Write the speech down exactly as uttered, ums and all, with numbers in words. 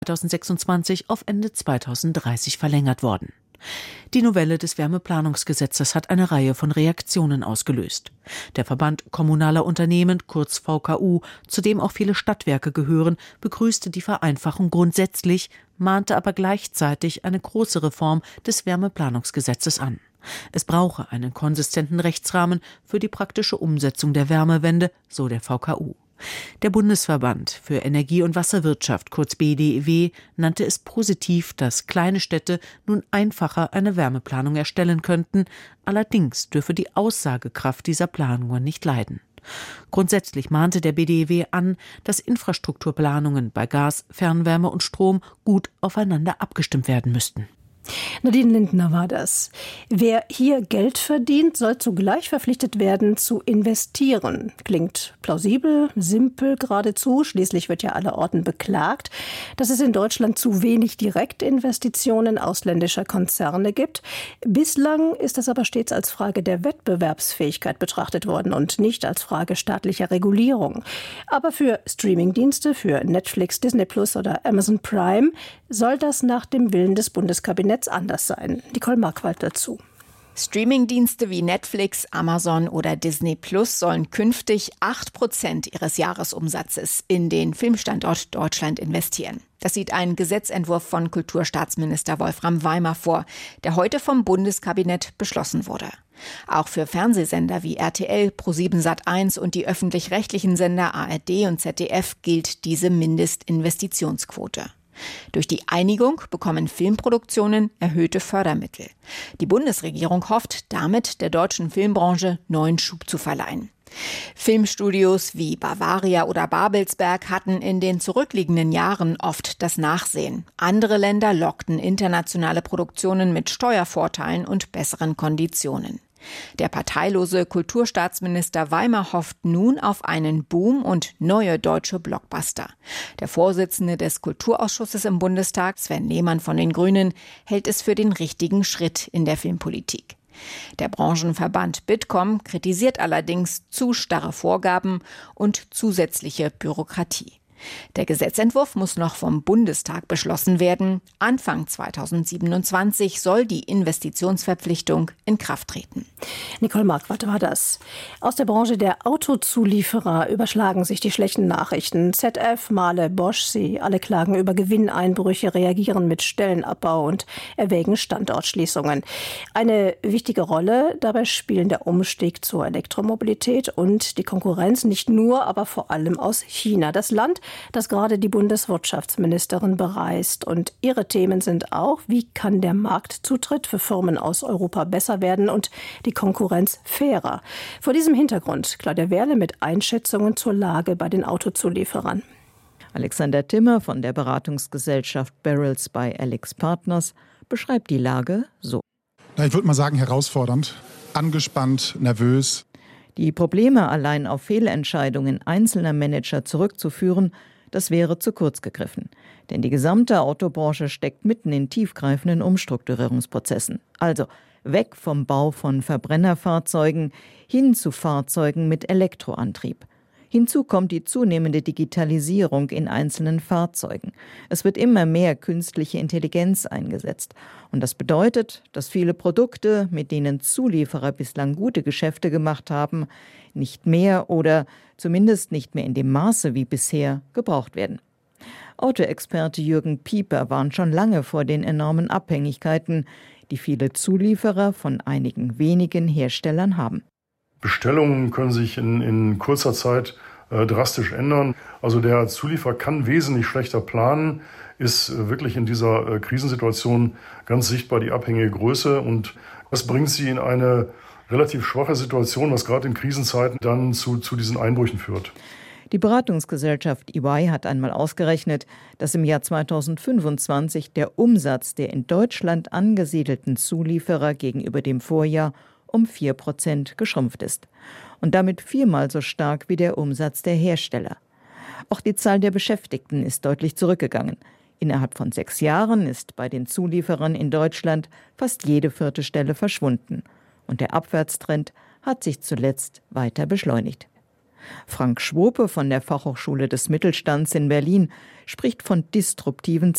zweitausendsechsundzwanzig auf Ende zweitausenddreißig verlängert worden. Die Novelle des Wärmeplanungsgesetzes hat eine Reihe von Reaktionen ausgelöst. Der Verband Kommunaler Unternehmen, kurz V K U, zu dem auch viele Stadtwerke gehören, begrüßte die Vereinfachung grundsätzlich, mahnte aber gleichzeitig eine große Reform des Wärmeplanungsgesetzes an. Es brauche einen konsistenten Rechtsrahmen für die praktische Umsetzung der Wärmewende, so der V K U. Der Bundesverband für Energie- und Wasserwirtschaft, kurz B D E W, nannte es positiv, dass kleine Städte nun einfacher eine Wärmeplanung erstellen könnten. Allerdings dürfe die Aussagekraft dieser Planungen nicht leiden. Grundsätzlich mahnte der B D E W an, dass Infrastrukturplanungen bei Gas, Fernwärme und Strom gut aufeinander abgestimmt werden müssten. Nadine Lindner war das. Wer hier Geld verdient, soll zugleich verpflichtet werden, zu investieren. Klingt plausibel, simpel geradezu. Schließlich wird ja allerorten beklagt, dass es in Deutschland zu wenig Direktinvestitionen ausländischer Konzerne gibt. Bislang ist das aber stets als Frage der Wettbewerbsfähigkeit betrachtet worden und nicht als Frage staatlicher Regulierung. Aber für Streamingdienste, für Netflix, Disney Plus oder Amazon Prime soll das nach dem Willen des Bundeskabinetts anders sein. Nicole Markwald dazu. Streamingdienste wie Netflix, Amazon oder Disney Plus sollen künftig acht Prozent ihres Jahresumsatzes in den Filmstandort Deutschland investieren. Das sieht ein Gesetzentwurf von Kulturstaatsminister Wolfram Weimer vor, der heute vom Bundeskabinett beschlossen wurde. Auch für Fernsehsender wie R T L, ProSieben Sat eins und die öffentlich-rechtlichen Sender A R D und Z D F gilt diese Mindestinvestitionsquote. Durch die Einigung bekommen Filmproduktionen erhöhte Fördermittel. Die Bundesregierung hofft, damit der deutschen Filmbranche neuen Schub zu verleihen. Filmstudios wie Bavaria oder Babelsberg hatten in den zurückliegenden Jahren oft das Nachsehen. Andere Länder lockten internationale Produktionen mit Steuervorteilen und besseren Konditionen. Der parteilose Kulturstaatsminister Weimer hofft nun auf einen Boom und neue deutsche Blockbuster. Der Vorsitzende des Kulturausschusses im Bundestag, Sven Lehmann von den Grünen, hält es für den richtigen Schritt in der Filmpolitik. Der Branchenverband Bitkom kritisiert allerdings zu starre Vorgaben und zusätzliche Bürokratie. Der Gesetzentwurf muss noch vom Bundestag beschlossen werden. Anfang zweitausendsiebenundzwanzig soll die Investitionsverpflichtung in Kraft treten. Nicole Markwald war das. Aus der Branche der Autozulieferer überschlagen sich die schlechten Nachrichten. Z F, Mahle, Bosch, sie alle klagen über Gewinneinbrüche, reagieren mit Stellenabbau und erwägen Standortschließungen. Eine wichtige Rolle dabei spielen der Umstieg zur Elektromobilität und die Konkurrenz nicht nur, aber vor allem aus China. Das Land, das gerade die Bundeswirtschaftsministerin bereist. Und ihre Themen sind auch, wie kann der Marktzutritt für Firmen aus Europa besser werden und die Konkurrenz fairer. Vor diesem Hintergrund Claudia Wehrle mit Einschätzungen zur Lage bei den Autozulieferern. Alexander Timmer von der Beratungsgesellschaft Barrels bei Alex Partners beschreibt die Lage so. Ich würde mal sagen, herausfordernd, angespannt, nervös. Die Probleme allein auf Fehlentscheidungen einzelner Manager zurückzuführen, das wäre zu kurz gegriffen. Denn die gesamte Autobranche steckt mitten in tiefgreifenden Umstrukturierungsprozessen. Also weg vom Bau von Verbrennerfahrzeugen hin zu Fahrzeugen mit Elektroantrieb. Hinzu kommt die zunehmende Digitalisierung in einzelnen Fahrzeugen. Es wird immer mehr künstliche Intelligenz eingesetzt. Und das bedeutet, dass viele Produkte, mit denen Zulieferer bislang gute Geschäfte gemacht haben, nicht mehr oder zumindest nicht mehr in dem Maße wie bisher gebraucht werden. Autoexperte Jürgen Pieper warnt schon lange vor den enormen Abhängigkeiten, die viele Zulieferer von einigen wenigen Herstellern haben. Bestellungen können sich in, in kurzer Zeit äh, drastisch ändern. Also der Zulieferer kann wesentlich schlechter planen, ist äh, wirklich in dieser äh, Krisensituation ganz sichtbar die abhängige Größe. Und das bringt sie in eine relativ schwache Situation, was gerade in Krisenzeiten dann zu, zu diesen Einbrüchen führt. Die Beratungsgesellschaft E Y hat einmal ausgerechnet, dass im Jahr zweitausendfünfundzwanzig der Umsatz der in Deutschland angesiedelten Zulieferer gegenüber dem Vorjahr um vier Prozent geschrumpft ist. Und damit viermal so stark wie der Umsatz der Hersteller. Auch die Zahl der Beschäftigten ist deutlich zurückgegangen. Innerhalb von sechs Jahren ist bei den Zulieferern in Deutschland fast jede vierte Stelle verschwunden. Und der Abwärtstrend hat sich zuletzt weiter beschleunigt. Frank Schwope von der Fachhochschule des Mittelstands in Berlin spricht von disruptiven